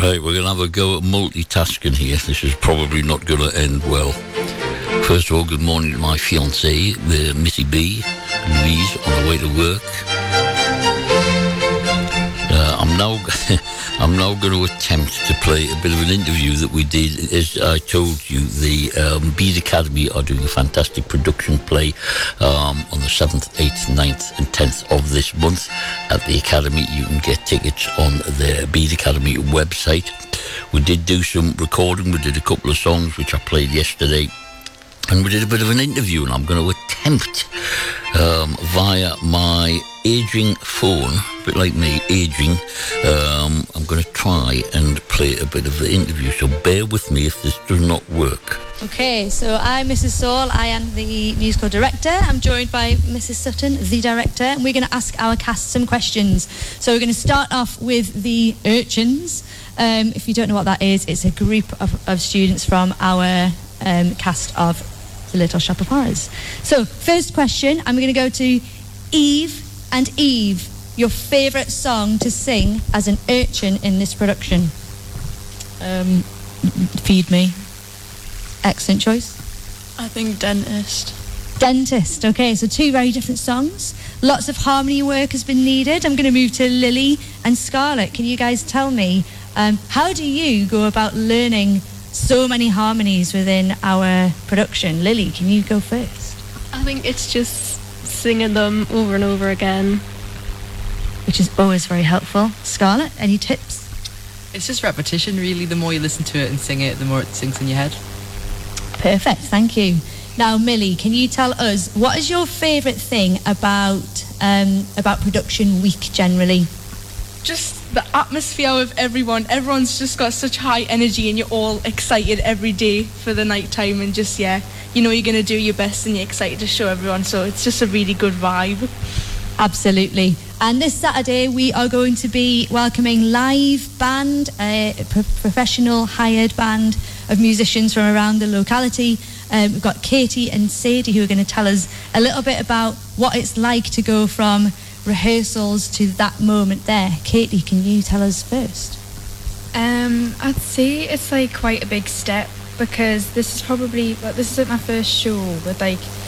Right, we're going to have a go at multitasking here. This is probably not going to end well. First of all, good morning to my fiancée, Missy B, Louise, on the way to work. I'm now going to attempt to play a bit of an interview that we did. As I told you, the Bede Academy are doing a fantastic production play on the 7th, 8th, 9th and 10th of this month at the Academy. You can get tickets on the Bede Academy website. We did do some recording. We did a couple of songs which I played yesterday. And we did a bit of an interview, and I'm going to attempt via my aging phone, a bit like me, aging, I'm going to try and play a bit of the interview, so bear with me if this does not work. Okay, so I'm Mrs. Saul, I am the musical director. I'm joined by Mrs. Sutton, the director, and we're going to ask our cast some questions. So we're going to start off with the urchins. If you don't know what that is, it's a group of students from our cast of The Little Shop of Horrors. So, first question, I'm going to go to Eve. And Eve, your favourite song to sing as an urchin in this production? Feed Me. Excellent choice. I think Dentist. Dentist, okay, so two very different songs. Lots of harmony work has been needed. I'm going to move to Lily and Scarlett. Can you guys tell me, how do you go about learning so many harmonies within our production? Lily, can you go first? I think it's just singing them over and over again. Which is always very helpful. Scarlett, any tips? It's just repetition, really. The more you listen to it and sing it, the more it sinks in your head. Perfect, thank you. Now, Millie, can you tell us, what is your favourite thing about production week generally? Just the atmosphere of everyone. Everyone's just got such high energy and you're all excited every day for the night time, and just, yeah, you know you're going to do your best and you're excited to show everyone, so it's just a really good vibe. Absolutely. And this Saturday we are going to be welcoming live band, a professional hired band of musicians from around the locality. We've got Katie and Sadie who are going to tell us a little bit about what it's like to go from rehearsals to that moment there. Katie, can you tell us first? I'd say it's like quite a big step, because this is like my first show with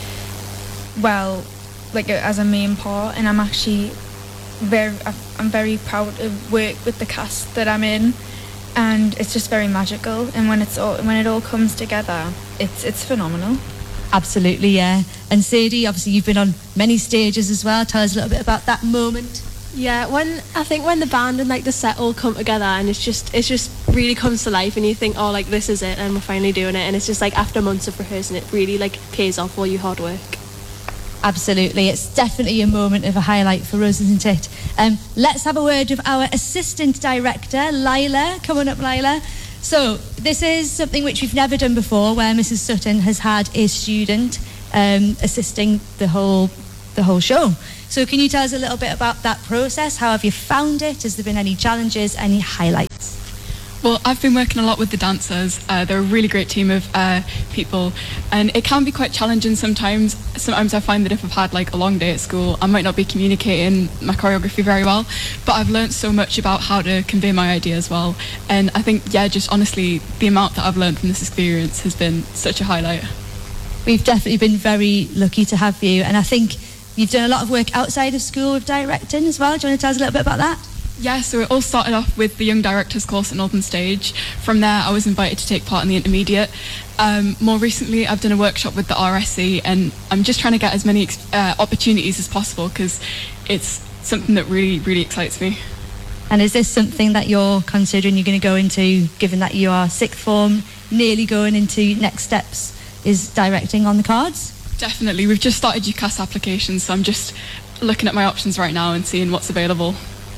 as a main part, and I'm actually very proud to work with the cast that I'm in, and it's just very magical, and when it all comes together, it's phenomenal. Absolutely, yeah. And Sadie, obviously you've been on many stages as well. Tell us a little bit about that moment. Yeah, when the band and like the set all come together, and it just really comes to life, and you think, oh, like this is it, and we're finally doing it, and it's just like after months of rehearsing, it really like pays off all your hard work. Absolutely, it's definitely a moment of a highlight for us, isn't it? Let's have a word with our assistant director, Lila. Come on up, Lila. So this is something which we've never done before, where Mrs. Sutton has had a student assisting the whole show. So can you tell us a little bit about that process? How have you found it? Has there been any challenges, any highlights? Well, I've been working a lot with the dancers. They're a really great team of people, and it can be quite challenging sometimes. Sometimes I find that if I've had like a long day at school, I might not be communicating my choreography very well, but I've learned so much about how to convey my ideas well. And I think, yeah, just honestly, the amount that I've learned from this experience has been such a highlight. We've definitely been very lucky to have you, and I think you've done a lot of work outside of school with directing as well. Do you want to tell us a little bit about that? Yeah, so it all started off with the Young Directors course at Northern Stage. From there, I was invited to take part in the intermediate. More recently, I've done a workshop with the RSC, and I'm just trying to get as many opportunities as possible, because it's something that really, really excites me. And is this something that you're considering you're going to go into, given that you are sixth form, nearly going into next steps? Is directing on the cards? Definitely. We've just started UCAS applications, so I'm just looking at my options right now and seeing what's available.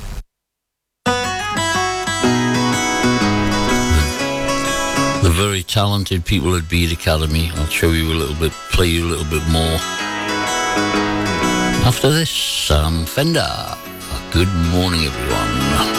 The very talented people at Bede Academy. I'll show you a little bit, play you a little bit more. After this, Sam Fender. Good morning, everyone.